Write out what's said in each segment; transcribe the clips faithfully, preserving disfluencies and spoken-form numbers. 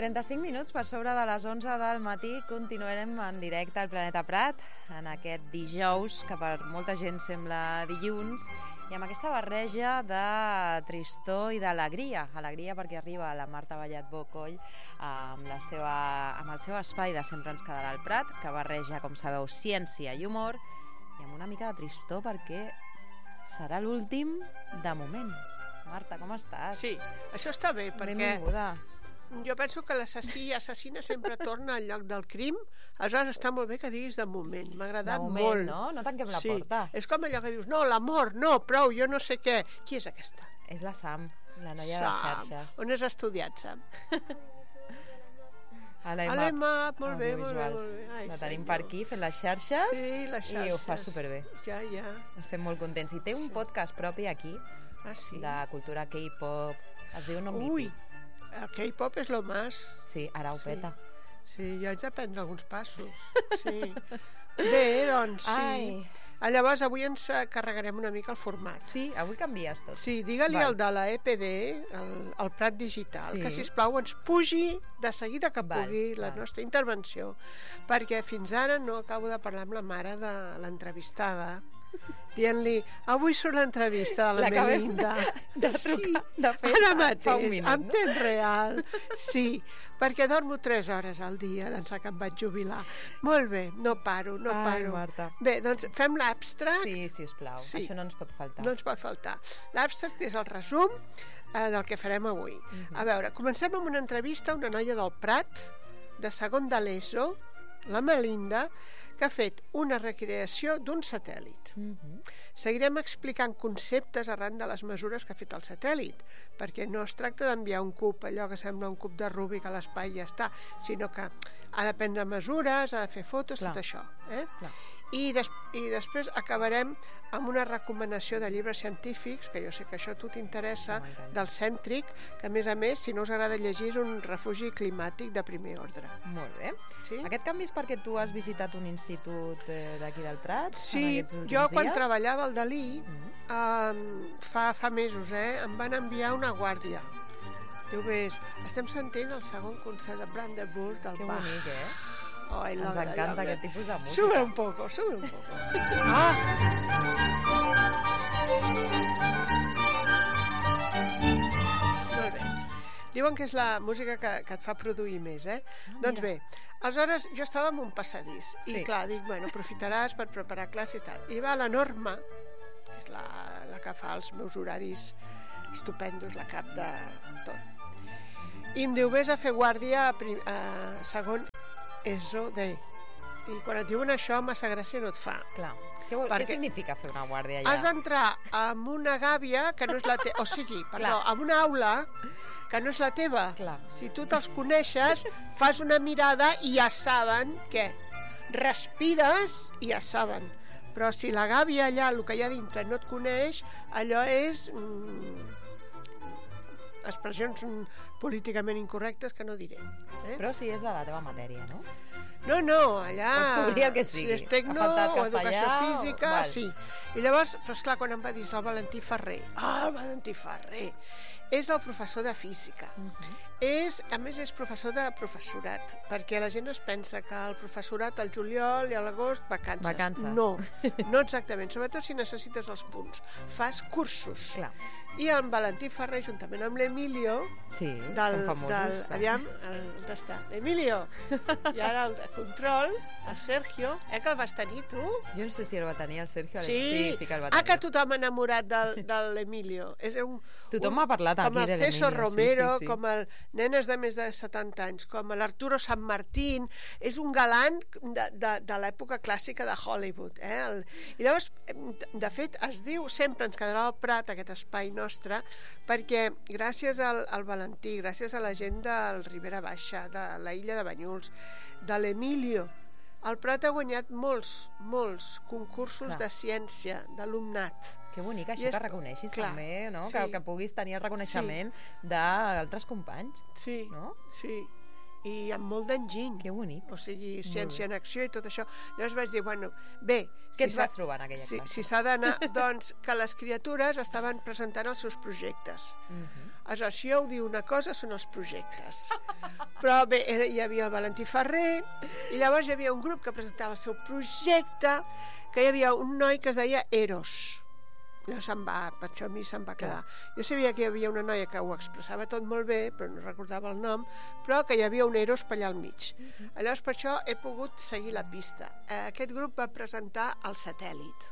trenta-cinc minuts per sobre de les onze del matí continuarem en directe al Planeta Prat en aquest dijous que per molta gent sembla dilluns i amb aquesta barreja de tristor i d'alegria. Alegria perquè arriba la Marta Vallat Bocoll amb, la seva, amb el seu espai de Sempre ens quedarà al Prat, que barreja, com sabeu, ciència i humor, i amb una mica de tristor perquè serà l'últim de moment. Marta, com estàs? Sí, això està bé, perquè benvinguda. Jo penso que l'assassí i assassina sempre torna al lloc del crim, aleshores està molt bé que diguis de moment, m'ha agradat de moment, molt. No? No tanquem la sí. porta. És com allò que dius, no, l'amor, no, prou, jo no sé què. Qui és aquesta? És la Sam, la noia Sam. de xarxes. On has estudiat, Sam? A l'E M A P. A l'E M A P, molt bé, molt bé, molt bé. Ai, la tenim senyor. per aquí fent les xarxes, sí, les xarxes i ho fa superbé. Ja, ja. Estem molt contents. I té un sí. podcast propi aquí, ah, sí? de cultura K-pop. Es diu No Ui, Mipi. el K-pop és lo más. Sí, ara ho sí. peta. Sí, jo haig d'aprendre alguns passos. Sí. Bé, doncs, sí. Ai. Llavors, avui ens carregarem una mica el format. Sí, avui canvies tot. Sí, digue-li Val. al de la E P D, el, el Prat Digital, Sí. que, sisplau, ens pugi de seguida que Val, pugui la val. nostra intervenció, perquè fins ara no acabo de parlar amb la mare de l'entrevistada, dient-li, avui surt l'entrevista de la Melinda. de trucar, sí, de fet, ara fa mateix, un minut, en no? temps real. Sí, perquè dormo tres hores al dia d'ençà que em vaig jubilar. Molt bé, no paro, no Ai, paro. Marta. Bé, doncs fem l'abstract. Sí, sisplau, Sí. això no ens pot faltar. No ens pot faltar. L'abstract és el resum eh, del que farem avui. Uh -huh. A veure, comencem amb una entrevista a una noia del Prat, de segon de l'ESO, la Melinda, que ha fet una recreació d'un satèl·lit. Uh -huh. Seguirem explicant conceptes arran de les mesures que ha fet el satèl·lit, perquè no es tracta d'enviar un cub, allò que sembla un cub de Rubik a l'espai i ja està, sinó que ha de prendre mesures, ha de fer fotos, Clar. tot això. Eh? Clar. I, des I després acabarem amb una recomanació de llibres científics, que jo sé que això a tu t'interessa, Oh, del Cèntric, que a més a més, si no us agrada llegir, és un refugi climàtic de primer ordre. Molt bé. Sí? Aquest canvi és perquè tu has visitat un institut eh, d'aquí del Prat? Sí, en aquests últims jo quan dies? treballava al Dalí, Mm. um, fa, fa mesos, eh, em van enviar una guàrdia. Diu, ves, estem sentint el segon concert de Brandenburg del Que Bach. bonic, eh? Oh, I Ens love it, I encanta love aquest it. tipus de música. Sube un poco, sube un poco. Ah! Molt bé. Diuen que és la música que, que et fa produir més, eh? Ah, doncs mira. bé, aleshores jo estava en un passadís Sí. i clar, dic, bueno, aprofitaràs per preparar classes i tal. I va la Norma, que és la, la que fa els meus horaris estupendos, la cap de tot. I em diu, vés a fer guàrdia a, prim, a segon ESO D. I quan et diuen això, massa gràcia no et fa. Clar. Què, vol, Perquè què significa fer una guàrdia allà? Has d'entrar amb una gàbia que no és la teva, o sigui, perdó, Clar. amb una aula que no és la teva. Clar. Si tu te'ls coneixes, fas una mirada i ja saben què. Respires i ja saben. Però si la gàbia allà, el que hi ha dintre, no et coneix, allò és... Mm, expressions mm, políticament incorrectes que no diré. Eh? Però si és de la teva matèria, no? No, no, allà... Pots cobrir el que sigui. Si és tecno Ha faltat o castellà educació o- física, val. sí. I llavors, però esclar, quan em va dir el Valentí Ferrer, ah, el Valentí Ferrer, és el professor de física. Uh -huh. És, a més, és professor de professorat, perquè la gent es pensa que el professorat al juliol i a l'agost, vacances. Vacances. No, no exactament, sobretot si necessites els punts. Fas cursos. Clar. I en Valentí Ferrer, juntament amb l'Emilio, Sí, del, són famosos. del, clar. aviam, el, on està? Emilio, i ara el de control, el Sergio, eh, que el vas tenir tu? Jo no sé si el va tenir el Sergio. Sí, sí, sí que el va ah, tenir. que tothom ha enamorat del, de l'Emilio. És un, Tothom un, m'ha parlat com aquí el de César l'Emilio, Romero, sí, sí, sí. com el nenes de més de setanta anys, com l'Arturo San Martín, és un galant de, de, de l'època clàssica de Hollywood. Eh? El, I llavors, de fet, es diu Sempre ens quedarà al Prat, aquest espai nostre, perquè gràcies al, al Valentí, gràcies a la gent del Ribera Baixa, de la illa de Banyuls, de l'Emilio, el Prat ha guanyat molts, molts concursos Clar. de ciència, d'alumnat. Que bonic, això I és- que reconeixis clar, també, no? sí. Que, que puguis tenir el reconeixement d'altres companys, Sí, no? sí. I amb molt d'enginy. Que bonic. O sigui, Molt ciència en acció i tot això. Llavors vaig dir, bueno, bé... Què et s'ha- vas trobar en aquella si, classe? Si s'ha d'anar... doncs que les criatures estaven presentant els seus projectes. Uh -huh. Aleshores, si jo ho diu una cosa, són els projectes. Però bé, hi havia el Valentí Ferrer, i llavors hi havia un grup que presentava el seu projecte, que hi havia un noi que es deia Eros. No se'n va, per això a mi se'n va quedar. Jo sabia que hi havia una noia que ho expressava tot molt bé, però no recordava el nom, però que hi havia un Eros per allà al mig. Llavors, per això he pogut seguir la pista. Aquest grup va presentar el Satèl·lit.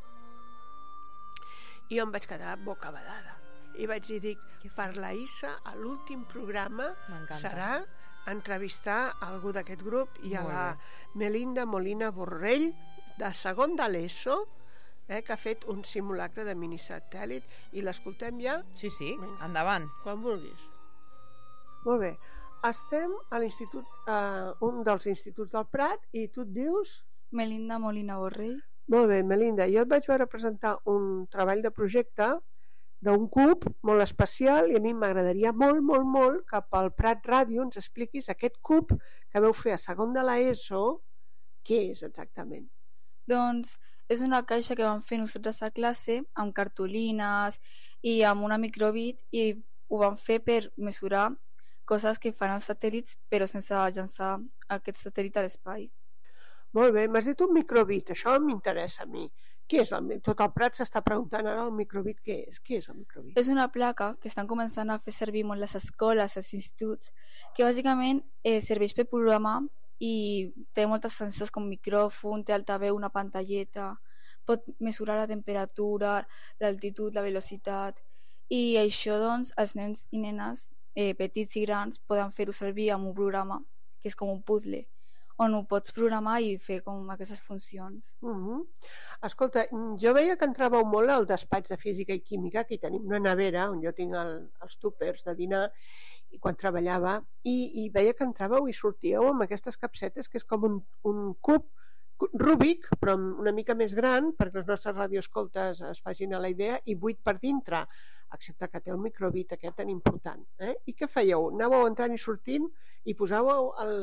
I jo em vaig quedar bocabadada. I vaig dir, dic, per la Issa, a l'últim programa serà entrevistar algú d'aquest grup i a la Melinda Molina Borrell, de segon de l'ESO, eh, que ha fet un simulacre de minisatèl·lit, i l'escoltem ja? Sí, sí, vinga, endavant. Quan vulguis. Molt bé. Estem a l'institut, eh, un dels instituts del Prat, i tu et dius? Melinda Molina Borrell. Molt bé, Melinda. Jo et vaig veure presentar un treball de projecte d'un cub molt especial, i a mi m'agradaria molt, molt, molt que pel Prat Ràdio ens expliquis aquest cub que veu fer a segon de l'ESO, què és exactament? Doncs és una caixa que vam fer nosaltres a classe amb cartolines i amb una microbit, i ho vam fer per mesurar coses que fan els satèl·lits però sense llançar aquest satèl·lit a l'espai. Molt bé, m'has dit un microbit, això m'interessa a mi. Què és el, tot el Prat s'està preguntant ara el microbit què és? Què és el microbit? És una placa que estan començant a fer servir molt les escoles, els instituts, que bàsicament eh, serveix per programar i té moltes sensors com micròfon, té altaveu, una pantalleta, pot mesurar la temperatura, l'altitud, la velocitat, i això doncs els nens i nenes eh, petits i grans poden fer-ho servir amb un programa que és com un puzzle, on ho pots programar i fer com aquestes funcions. Uh-huh. Escolta, jo veia que entràveu molt al despatx de física i química, que hi tenim una nevera on jo tinc el, els tupers de dinar, i quan treballava, i, i veia que entràveu i sortíeu amb aquestes capsetes, que és com un, un cub Rubik, però una mica més gran, perquè els nostres radioescoltes es facin a la idea, i buit per dintre, excepte que té el microbit aquest tan important. Eh? I què fèieu? Anàveu entrant i sortint i posàveu el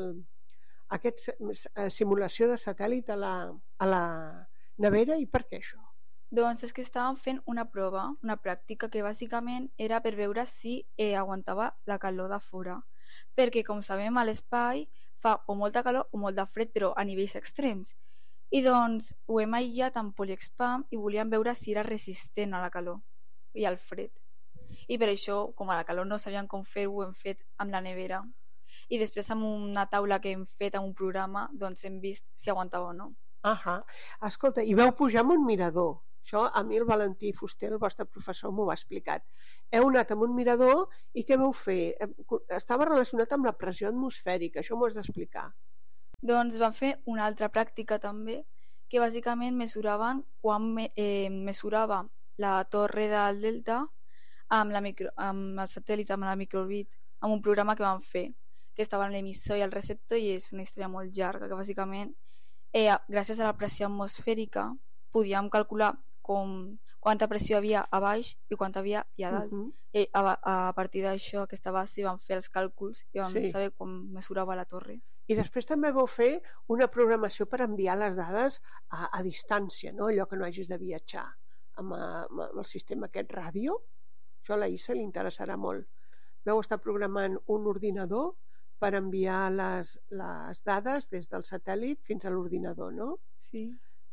aquesta simulació de satèl·lit a la, a la nevera, i per què això? Doncs és que estàvem fent una prova, una pràctica que bàsicament era per veure si eh, aguantava la calor de fora, perquè com sabem a l'espai fa o molta calor o molt de fred, però a nivells extrems, i doncs ho hem aïllat amb poliespam i volíem veure si era resistent a la calor i al fred, i per això, com a la calor no sabíem com fer-ho, ho hem fet amb la nevera. I després amb una taula que hem fet amb un programa, doncs hem vist si aguantava o no. Ahà. Escolta, i veu pujar amb un mirador. Això a mi el Valentí Fuster, el vostre professor, m'ho va explicat. Heu anat amb un mirador i què veu fer? Estava relacionat amb la pressió atmosfèrica, això m'ho has d'explicar. Doncs vam fer una altra pràctica també, que bàsicament mesuraven quan eh, mesurava la torre del Delta amb, la micro, amb el satèl·lit, amb la microbit, amb un programa que vam fer, que estava en l'emissor i el receptor, i és una història molt llarga, que bàsicament eh, gràcies a la pressió atmosfèrica podíem calcular com, quanta pressió havia a baix i quanta havia a dalt. Uh-huh. I a, a partir d'això, aquesta base, vam fer els càlculs i vam sí. saber com mesurava la torre. I després també vau fer una programació per enviar les dades a, a distància, no? Allò que no hagis de viatjar amb, amb el sistema aquest ràdio. Això a la Issa li interessarà molt. Vau estar programant un ordinador per enviar les, les dades des del satèl·lit fins a l'ordinador, no? Sí.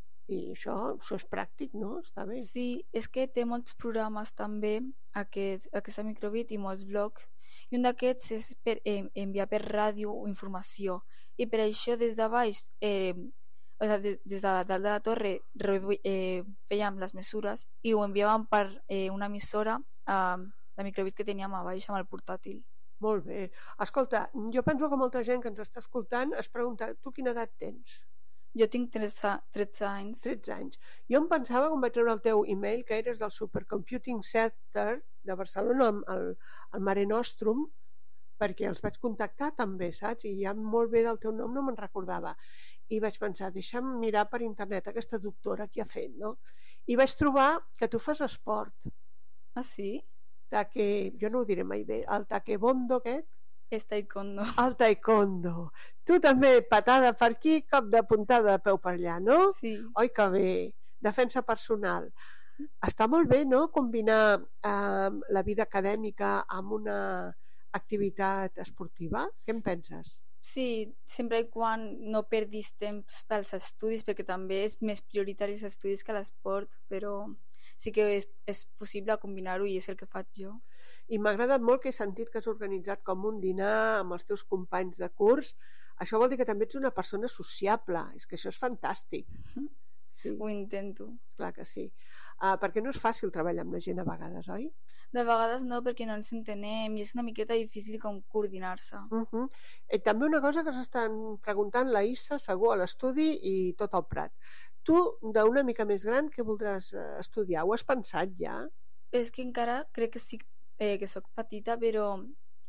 I això, això és pràctic, no? Està bé. Sí, és que té molts programes també, aquest, aquesta microbit, i molts blocs, i un d'aquests és per eh, enviar per ràdio informació, i per això des de baix, eh, o sigui, des, des de dalt de la torre, eh, fèiem les mesures i ho enviàvem per eh, una emissora a la microbit que teníem a baix amb el portàtil. Molt bé. Escolta, jo penso que molta gent que ens està escoltant es pregunta, tu quina edat tens? Jo tinc tretze, tretze anys. tretze anys. Jo em pensava, quan vaig treure el teu e-mail, que eres del Supercomputing Center de Barcelona, al, al Mare Nostrum, perquè els vaig contactar també, saps? I ja molt bé del teu nom no me'n recordava. I vaig pensar, deixa'm mirar per internet aquesta doctora que ha fet, no? I vaig trobar que tu fas esport. Ah, sí? Que, jo no ho diré mai bé, el taekwondo aquest? És taekwondo. El taekwondo. Tu també, patada per aquí, cop de puntada de peu per allà, no? Sí. Oi que bé, defensa personal. Està molt bé, no?, combinar eh, la vida acadèmica amb una activitat esportiva. Què en penses? Sí, sempre i quan no perdis temps pels estudis, perquè també és més prioritari els estudis que l'esport, però sí que és, és possible combinar-ho i és el que faig jo. I m'ha agradat molt que he sentit que has organitzat com un dinar amb els teus companys de curs. Això vol dir que també ets una persona sociable. És que això és fantàstic. Sí. Ho intento. Clar que sí. Uh, perquè no és fàcil treballar amb la gent a vegades, oi? De vegades no, perquè no ens entenem i és una miqueta difícil com coordinar-se. Uh -huh. I també una cosa que s'estan preguntant la Issa, segur, a l'estudi i tot el Prat. Tu, d'una mica més gran, què voldràs estudiar? Ho has pensat ja? És que encara crec que sí eh, que sóc petita, però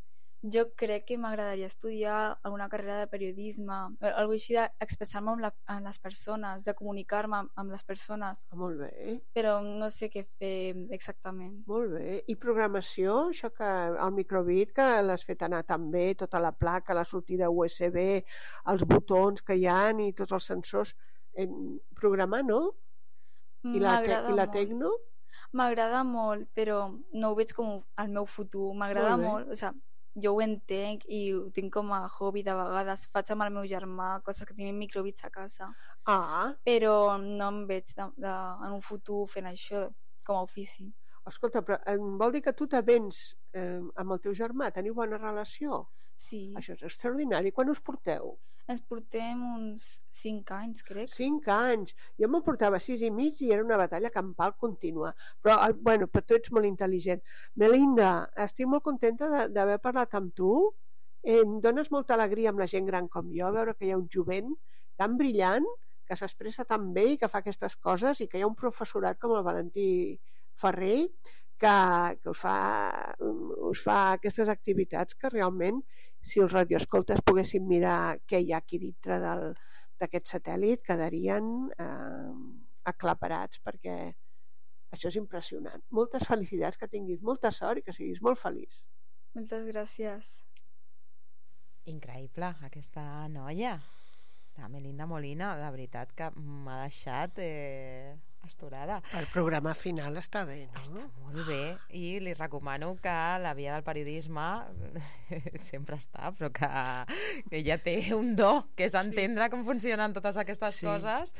jo crec que m'agradaria estudiar alguna carrera de periodisme, alguna així d'expressar-me amb, la, amb les persones, de comunicar-me amb, amb les persones. Ah, molt bé. Però no sé què fer exactament. Molt bé. I programació? Això que el microbit, que l'has fet anar tan bé, tota la placa, la sortida U S B, els botons que hi ha i tots els sensors. En programar, no? I la, te i la tecno? M'agrada molt, però no ho veig com el meu futur. M'agrada molt, molt, o sigui, jo ho entenc i ho tinc com a hobby de vegades. Faig amb el meu germà coses que tenim microbits a casa. Ah. Però no em veig de, de, en un futur fent això com a ofici. Escolta, però vol dir que tu t'avens eh, amb el teu germà? Teniu bona relació? Sí. Això és extraordinari. Quan us porteu? Ens portem uns cinc anys, crec. Cinc anys. Jo me'n portava sis i mig i era una batalla campal contínua. Però, bueno, però tu ets molt intel·ligent. Melinda, estic molt contenta d'haver parlat amb tu. Eh, em dones molta alegria amb la gent gran com jo, veure que hi ha un jovent tan brillant, que s'expressa tan bé i que fa aquestes coses, i que hi ha un professorat com el Valentí Ferrer que, que us, fa, us fa aquestes activitats que realment, si els radioescoltes poguessin mirar què hi ha aquí dintre d'aquest satèl·lit, quedarien eh, aclaparats, perquè això és impressionant. Moltes felicitats, que tinguis molta sort i que siguis molt feliç. Moltes gràcies. Increïble, aquesta noia, la Melinda Molina, de veritat que m'ha deixat eh, astorada. El programa final està bé, no? Està molt bé, i li recomano que la via del periodisme sempre està, però que, que ella té un do, que és entendre sí. com funcionen totes aquestes sí. coses,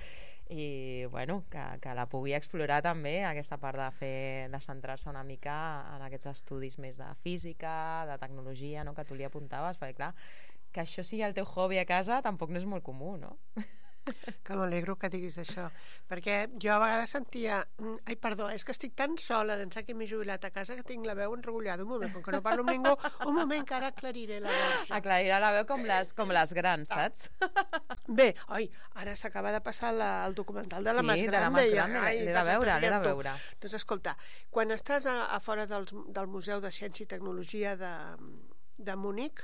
i bueno, que, que la pugui explorar també, aquesta part de fer, de centrar-se una mica en aquests estudis més de física, de tecnologia, no?, que tu li apuntaves, perquè clar, que això sigui el teu hobby a casa tampoc no és molt comú, no? Que m'alegro que diguis això, perquè jo a vegades sentia, ai perdó, és que estic tan sola d'ençà que m'he jubilat a casa que tinc la veu enregullada. Un moment, com que no parlo amb ningú, un moment que ara aclariré la veu. Aclarirà la veu com les, com les grans, saps? Bé, oi, ara s'acaba de passar la, el documental de la sí, Mas Grande. Sí, de la Mas Grande, l'he de veure, l'he de veure. Doncs escolta, quan estàs a, a fora dels, del Museu de Ciència i Tecnologia de, de Múnich,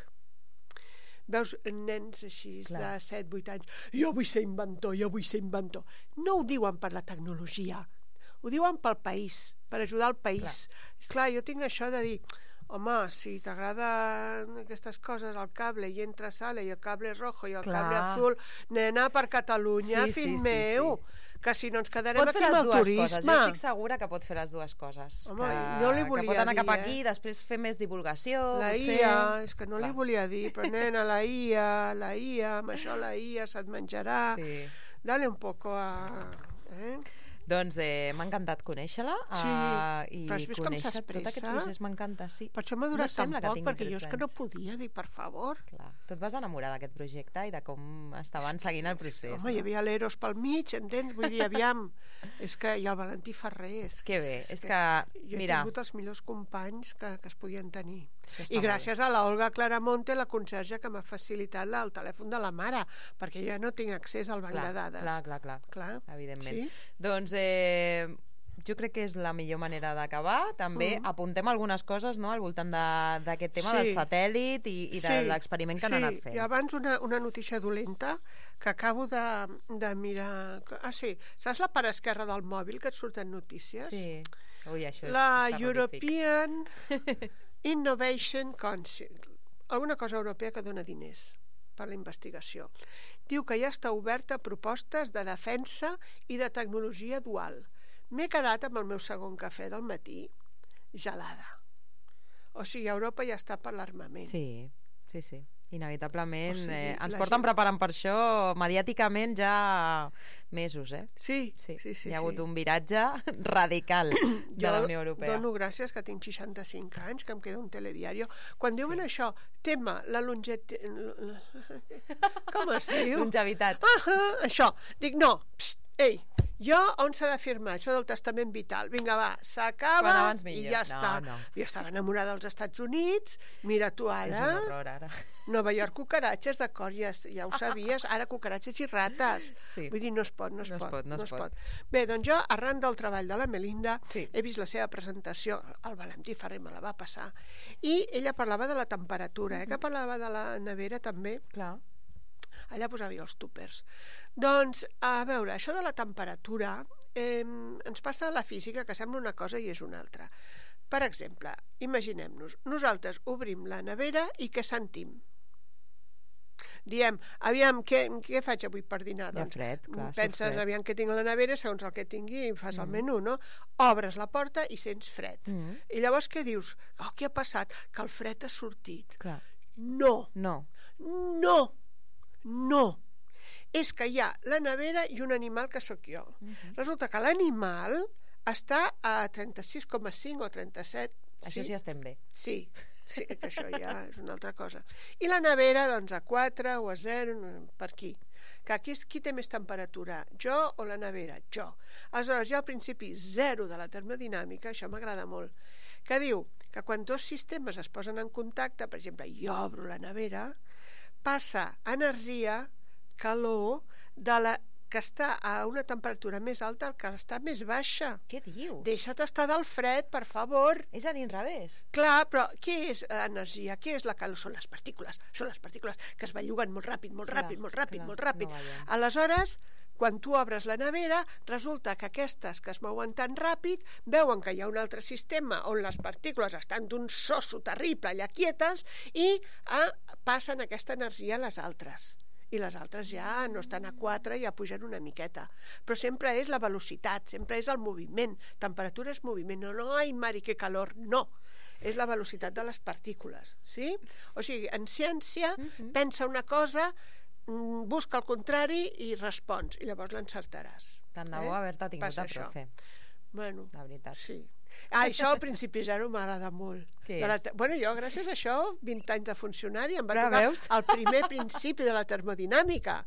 veus nens així Clar. de set vuit anys, jo vull ser inventor, jo vull ser inventor. No ho diuen per la tecnologia, ho diuen pel país, per ajudar el país. Clar. És clar, jo tinc això de dir, home, si t'agraden aquestes coses, el cable i entra sale i el cable rojo i el Clar. cable azul, nena, per Catalunya, sí, fill sí, meu, sí, sí. que si no ens quedarem pot aquí amb el turisme. Coses. Jo estic segura que pot fer les dues coses. Home, que, no li volia que pot anar dir, cap aquí, eh? després fer més divulgació. La potser... I A, és que no Clar. li volia dir, però nena, la I A, la I A, amb això la I A se't menjarà. Sí. Dale un poco a... Eh? Doncs eh, m'ha encantat conèixer-la sí, uh, i però has vist com s'expressa? Tot aquest procés m'encanta, sí. Per això m'ha durat no tan poc, perquè jo és que no podia dir, per favor. Clar. Tu et vas enamorar d'aquest projecte i de com estaven seguint el procés. Home, no? Hi havia l'Eros pel mig, entens? Vull dir, aviam, és que i el Valentí Ferrer. És que bé, és que, que jo mira... he tingut els millors companys que, que es podien tenir. I gràcies a la Olga Claramonte, la conserge, que m'ha facilitat la, el telèfon de la mare, perquè jo no tinc accés al banc clar, de dades. Clar, clar, clar, clar. evidentment. Sí? Doncs eh, jo crec que és la millor manera d'acabar. També mm. apuntem algunes coses, no?, al voltant d'aquest tema sí. del satèl·lit i, i de sí. l'experiment que sí. han anat fent. I abans una, una notícia dolenta que acabo de, de mirar... Ah, sí, saps la part esquerra del mòbil que et surten notícies? Sí. Ui, això és la European Innovation Council, alguna cosa europea que dona diners per la investigació. Diu que ja està oberta a propostes de defensa i de tecnologia dual. m'he quedat amb el meu segon cafè del matí gelada. O sigui, Europa ja està per l'armament. Sí, sí, sí. Inevitablement. O sigui, eh, ens la porten gent- preparant per això mediàticament ja mesos, eh? Sí, Sí, sí, sí. hi ha sí. hagut un viratge radical de la Unió Europea. Dono gràcies que tinc seixanta-cinc anys, que em queda un telediario. Quan diuen això, tema, la longet... Com es diu? Longevitat. Ah, això. Dic, no, pst, ei, jo on s'ha de firmar això del testament vital? Vinga, va, Quan s'acaba abans i millor. ja No, està. no. Jo estava enamorada dels Estats Units, mira tu És ara... un horror, ara. Nova York, cucaratges, d'acord, ja, ja ho sabies, ara cucaratges i rates. Sí. Vull dir, no es pot, no es, No es pot, pot, no es pot. Bé, doncs jo, arran del treball de la Melinda, Sí. he vist la seva presentació, el Valentí Ferrer me la va passar, i ella parlava de la temperatura, eh, que parlava de la nevera també, Clar. allà posava els túpers. Doncs, a veure, això de la temperatura eh, ens passa a la física, que sembla una cosa i és una altra. Per exemple, imaginem-nos, nosaltres obrim la nevera i què sentim? Diem, aviam, què, què faig avui per dinar? Hi ha Doncs, fred, clar, surt penses, fred. aviam què tinc a la nevera, segons el que tingui fas el Mm. menú, no? Obres la porta i sents fred. Mm. I llavors què dius? Oh, què ha passat? Que el fred ha sortit. Clar. No, No. no, no. És que hi ha la nevera i un animal que sóc jo. Mhm. Resulta que l'animal està a trenta-sis coma cinc o trenta-set. Això sí estem bé. Sí, sí, que això ja és una altra cosa. I la nevera, doncs, a quatre o a zero, per aquí. Que aquí és qui té més temperatura, jo o la nevera? Jo. Aleshores, ja al principi zero de la termodinàmica, això m'agrada molt, que diu que quan dos sistemes es posen en contacte, per exemple, jo obro la nevera, passa energia, calor, de la que està a una temperatura més alta al que està més baixa. Què dius? Deixa't estar del fred, per favor. És a l'inrevés. Clar, però què és energia? Què és la calor? Són les partícules. Són les partícules que es belluguen molt ràpid, molt Clar, ràpid, molt ràpid, clar, molt ràpid. no veiem. Aleshores, quan tu obres la nevera, resulta que aquestes que es mouen tan ràpid veuen que hi ha un altre sistema on les partícules estan d'un soso terrible allà quietes i eh, passen aquesta energia a les altres. I les altres ja no estan a quatre, ja pugen una miqueta. Però sempre és la velocitat, sempre és el moviment. Temperatura és moviment. No, no, ai, mare, que calor. No. És la velocitat de les partícules. Sí? O sigui, en ciència, Mhm. pensa una cosa, mm, busca el contrari i respons. I llavors l'encertaràs. Tant de bo Eh? haver-te tingut Passa a això. profe, Bueno, la veritat. sí. Ah, això al principi zero m'agrada molt. Què De la és? te- Bueno, jo, gràcies a això, vint anys de funcionari, em va Clar, tocar veus? el primer principi de la termodinàmica.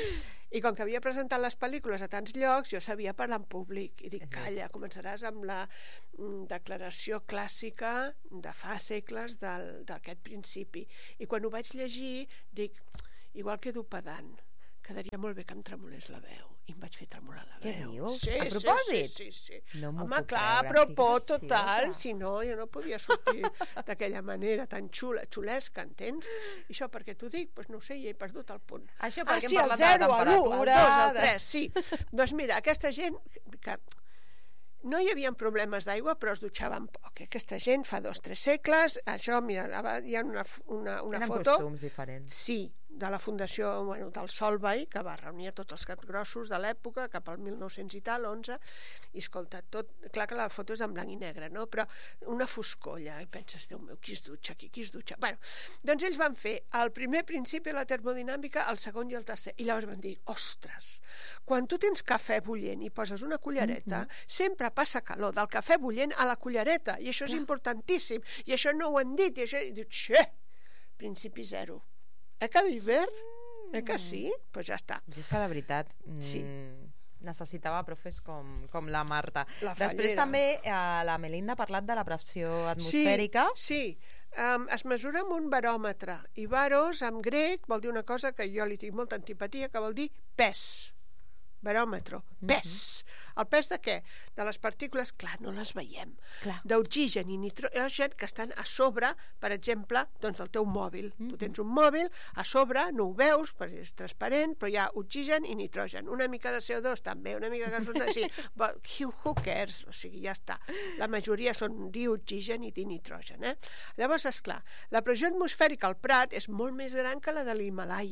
I com que havia presentat les pel·lícules a tants llocs, jo sabia parlar en públic. I dic, Sí. calla, començaràs amb la mm, declaració clàssica de fa segles del- d'aquest principi. I quan ho vaig llegir, dic, igual quedo pedant, quedaria molt bé que em tremolés la veu. I em vaig fer tremolar la Què veu. dius? Sí, A sí, propòsit? Sí, sí, sí. No m'ho Home, puc clar, creure, però que por graciosa. total, si no, jo no podia sortir d'aquella manera tan xula, xulesca, entens? I això perquè t'ho dic, doncs no ho sé, hi he perdut el punt. Això Ah, perquè sí, hem el parlat de la zero, el u, el temperatura... dos, el de- tres, sí. Doncs mira, aquesta gent que no hi havia problemes d'aigua, però es dutxaven poc. Aquesta gent fa dos o tres segles, això, mira, hi ha una, una, una Eren foto... costums diferents. Sí, de la fundació, bueno, del Solvay, que va reunir a tots els capgrossos de l'època, cap al mil nou-cents i tal, onze, i escolta, tot, clar que la foto és en blanc i negre, no? Però una foscolla, i penses, Déu meu, qui es dutxa aquí, qui es dutxa? Bueno, doncs ells van fer el primer principi de la termodinàmica, el segon i el tercer, i llavors van dir, ostres, quan tu tens cafè bullent i poses una cullereta, mm -hmm. sempre passa calor del cafè bullent a la cullereta, i això és Clar. importantíssim, i això no ho han dit, i això, i diu, xe, principi zero. Eh que d'hivern? Eh que sí? Doncs pues ja està. Jo és que de veritat mm, Sí. necessitava profes com, com la Marta. La Després fallera. també eh, la Melinda ha parlat de la pressió atmosfèrica. Sí, sí. Um, es mesura amb un baròmetre. I baros, en grec, vol dir una cosa que jo li tinc molta antipatia, que vol dir pes. Baròmetre, pes. El pes de què? De les partícules, clar, no les veiem. Clar. D'oxigen i nitrogen que estan a sobre, per exemple, doncs del teu mòbil. Mm-hmm. Tu tens un mòbil, a sobre no ho veus, perquè és transparent, però hi ha oxigen i nitrogen. Una mica de C O dos també, una mica de gasolina, sí. But who cares? O sigui, ja està. La majoria són dioxigen i dinitrogen, eh? Llavors, esclar, la pressió atmosfèrica al Prat és molt més gran que la de l'Himàlaia.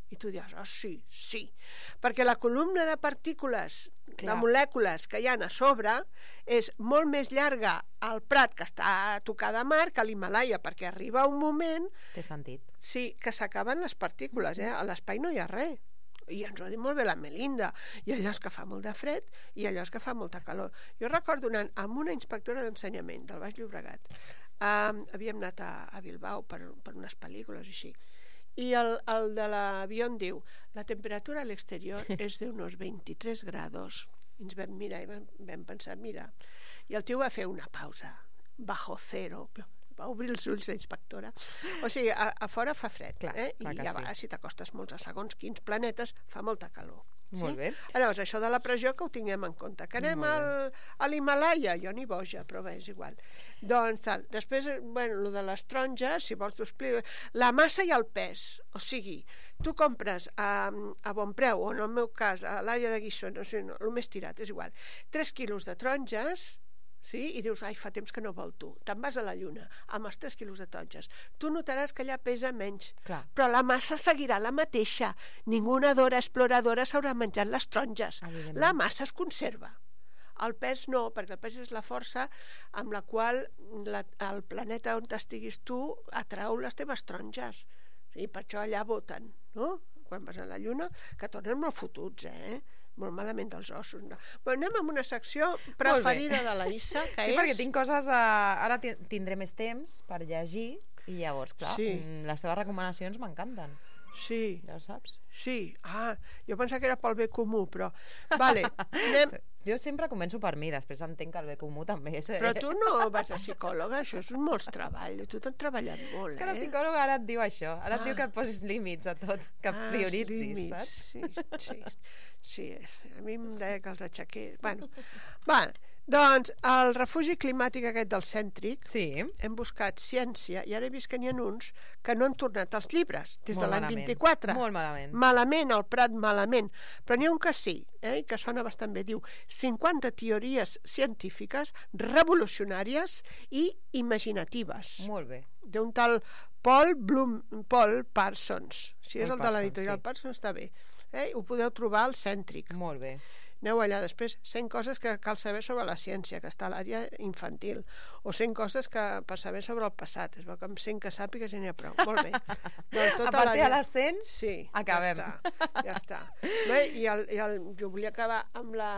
I tu dius, oh sí, sí. Perquè la columna de partícules, Clar. de molècules que hi ha a sobre, és molt més llarga al Prat, que està tocada a mar, que a l'Himàlaia, perquè arriba un moment... Té sentit. Sí, que s'acaben les partícules, eh? A l'espai no hi ha res. I ens ho ha dit molt bé la Melinda. Hi ha llocs que fa molt de fred i hi ha llocs que fa molta calor. Jo recordo anant amb una inspectora d'ensenyament del Baix Llobregat. Um, havíem anat a, a Bilbao per, per unes pel·lícules i així. I el, el de l'avió em diu la temperatura a l'exterior és d'unos vint-i-tres grados. I ens vam mirar i vam, vam pensar, mira, i el tio va fer una pausa bajo cero, va obrir els ulls la inspectora. O sigui, a, a fora fa fred, clar, eh? clar I ja sí. va, si t'acostes molts a segons quins planetes fa molta calor. Sí? Molt bé. Llavors, això de la pressió que ho tinguem en compte. Que anem al, a l'Himàlaia, jo ni boja, però bé, és igual. Doncs tal. Després, bueno, el de les taronges, si vols t'ho explico. La massa i el pes. O sigui, tu compres a, a bon preu, o en el meu cas, a l'àrea de Guissó, no sé, no, el més tirat, és igual, tres quilos de taronges, sí? I dius, ai, fa temps que no vol tu. Te'n vas a la Lluna amb els tres quilos de taronges. Tu notaràs que allà pesa menys, Clar. però la massa seguirà la mateixa. Ningú nadadora exploradora s'haurà menjat les taronges. La massa es conserva. El pes no, perquè el pes és la força amb la qual la, el planeta on estiguis tu atrau les teves taronges. Sí, per això allà voten, no? Quan vas a la Lluna, que tornen molt fotuts, eh? Molt malament dels ossos. No. Però anem amb una secció preferida de la Issa, que sí, és... Sí, perquè tinc coses... A... Ara tindré més temps per llegir i llavors, clar, sí. les seves recomanacions m'encanten. Sí. Ja ho saps? Sí. Ah, jo pensava que era pel bé comú, però... Vale, anem... Jo sempre començo per mi, després entenc que el bé comú també és... Però tu no vas a psicòloga, això és molts treball. Tu t'has treballat molt, eh? És que la psicòloga ara et diu això, ara et ah. diu que et posis límits a tot, que ah, prioritzis, límits. saps? Sí, sí. Sí, a mi em deia que els aixequés. Bueno, va, doncs, el refugi climàtic aquest del Cèntric, sí. hem buscat ciència i ara he vist que n'hi ha uns que no han tornat als llibres des molt de l'any malament. vint-i-quatre. Molt malament. Malament, al Prat malament. Però n'hi ha un que sí, eh, que sona bastant bé. Diu, cinquanta teories científiques revolucionàries i imaginatives. Molt bé. D'un tal Paul Bloom, Paul Parsons. Si és Paul el de l'editorial sí. Parsons, està bé. Eh? Ho podeu trobar al Cèntric. Molt bé. Aneu allà després, cent coses que cal saber sobre la ciència, que està a l'àrea infantil, o cent coses que per saber sobre el passat. Es veu que amb cent que sàpigues ja n'hi ha prou. Molt bé. Doncs tota a partir de les cent, sí, acabem. Ja està. Ja està. Bé, i el, i el, jo volia acabar amb la,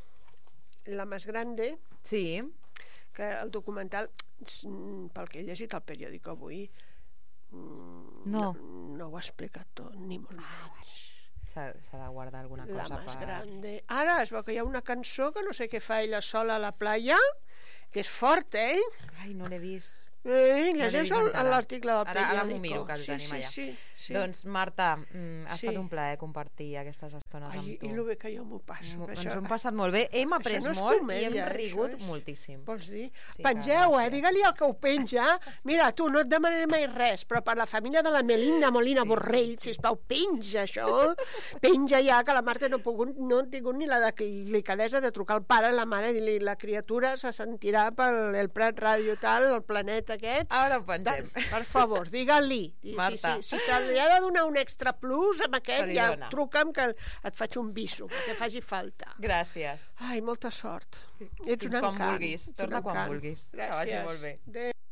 la més grande, sí. que el documental, pel que he llegit al periòdic avui, no, no. no ho ha explicat tot, ni molt menys. S'ha de guardar alguna cosa la més per... grande. Ara es veu que hi ha una cançó que no sé què fa ella sola a la playa, que és forta, eh? Ai, no l'he vist. Eh, llegeix no l'article del ara, periòdico. Ara m'ho miro, que el sí, tenim sí, allà. Sí, sí. Doncs, Marta, mm, ha sí. estat un plaer compartir aquestes estones Ai, amb tu. I el bé que jo m'ho passo. Ens això... ho hem passat molt bé. Hem après no molt comèdia, i hem rigut és... moltíssim. Vols dir? Sí, Pengeu, eh? Digue-li al que ho penja. Mira, tu, no et demanaré mai res, però per la família de la Melinda Molina sí, Borrell, sí, sí. sisplau, penja això. Penja ja, que la Marta no ha pogut, no ha tingut ni la delicadesa de trucar al pare, la mare, i la criatura se sentirà pel el Prat Ràdio tal, el planeta aquest. Ara ho pengem. Per favor, digue-li. Marta. Si, si, si se li ha de donar un extra plus amb aquest, ja dona. truca'm que et faig un biso, que faci falta. Gràcies. Ai, molta sort. Ets Fins un quan encant. vulguis. Torna quan vulguis. Gràcies. Que vagi molt bé. Adéu.